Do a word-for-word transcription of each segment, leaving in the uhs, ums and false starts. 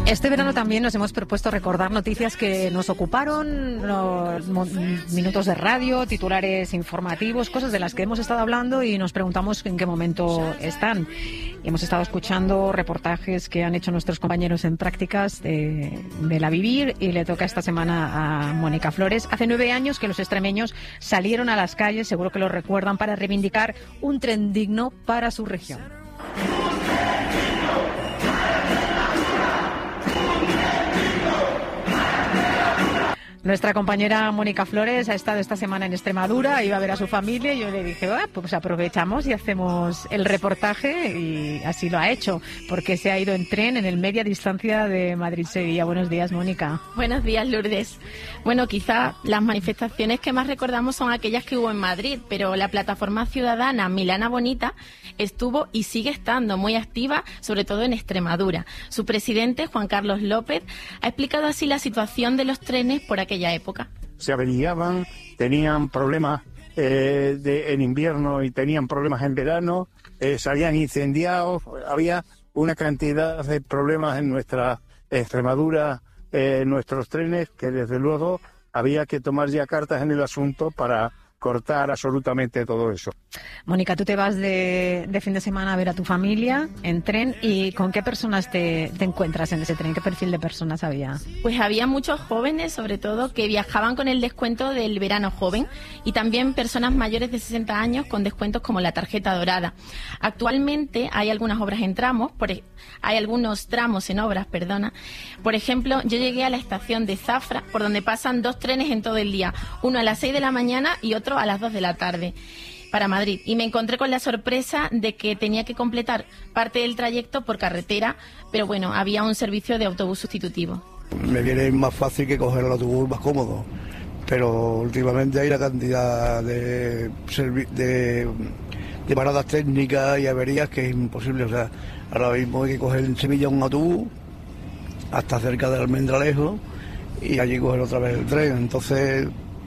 Este verano también nos hemos propuesto recordar noticias que nos ocuparon, los minutos de radio, titulares informativos, cosas de las que hemos estado hablando y nos preguntamos en qué momento están. Y hemos estado escuchando reportajes que han hecho nuestros compañeros en prácticas de, de La Vivir, y le toca esta semana a Mónica Flores. Hace nueve años que los extremeños salieron a las calles, seguro que lo recuerdan, para reivindicar un tren digno para su región. Nuestra compañera Mónica Flores ha estado esta semana en Extremadura, iba a ver a su familia y yo le dije, ah, pues aprovechamos y hacemos el reportaje, y así lo ha hecho, porque se ha ido en tren en el media distancia de Madrid-Sevilla. Buenos días, Mónica. Buenos días, Lourdes. Bueno, quizá las manifestaciones que más recordamos son aquellas que hubo en Madrid, pero la plataforma ciudadana Milana Bonita estuvo y sigue estando muy activa, sobre todo en Extremadura. Su presidente, Juan Carlos López, ha explicado así la situación de los trenes por aquella época. Se averiaban, tenían problemas eh, de, en invierno y tenían problemas en verano, eh, salían incendiados, había una cantidad de problemas en nuestra Extremadura, eh, en nuestros trenes, que desde luego había que tomar ya cartas en el asunto para cortar absolutamente todo eso. Mónica, tú te vas de, de fin de semana a ver a tu familia en tren, ¿y con qué personas te, te encuentras en ese tren? ¿Qué perfil de personas había? Pues había muchos jóvenes, sobre todo, que viajaban con el descuento del verano joven, y también personas mayores de sesenta años con descuentos como la tarjeta dorada. Actualmente hay algunas obras en tramos, por, hay algunos tramos en obras, perdona. Por ejemplo, yo llegué a la estación de Zafra, por donde pasan dos trenes en todo el día, uno a las seis de la mañana y otro a las dos de la tarde, para Madrid, y me encontré con la sorpresa de que tenía que completar parte del trayecto por carretera, pero bueno, había un servicio de autobús sustitutivo. Me viene más fácil que coger el autobús más cómodo, pero últimamente hay una cantidad de, de, de paradas técnicas y averías que es imposible. O sea, ahora mismo hay que coger en Sevilla un autobús hasta cerca del Almendralejo y allí coger otra vez el tren, entonces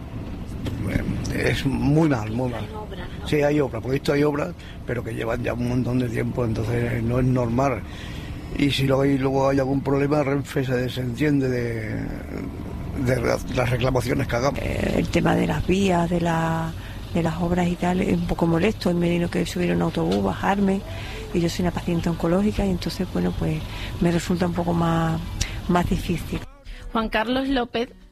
es muy mal, muy mal. Sí, hay obras, por esto hay obras, pero que llevan ya un montón de tiempo, entonces no es normal. Y si luego hay, luego hay algún problema, Renfe se desentiende de, de las reclamaciones que hagamos. Eh, el tema de las vías, de, la, de las obras y tal, es un poco molesto. Me vino que subir un autobús, bajarme, y yo soy una paciente oncológica, y entonces, bueno, pues me resulta un poco más, más difícil. Juan Carlos López